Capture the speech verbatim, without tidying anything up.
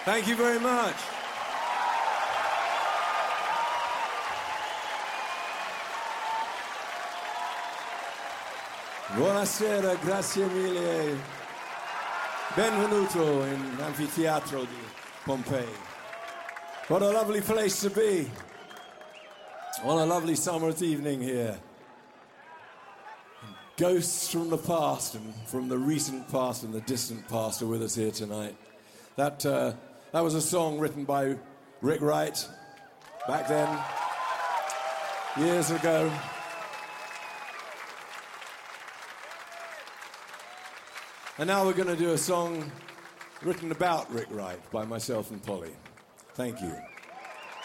Thank you very much. Buonasera, grazie mille. Benvenuto in Anfiteatro di Pompeii. What a lovely place to be. On a lovely summer's evening here. Ghosts from the past and from the recent past and the distant past are with us here tonight. That uh, that was a song written by Rick Wright back then, years ago. And now we're going to do a song written about Rick Wright by myself and Polly. Thank you.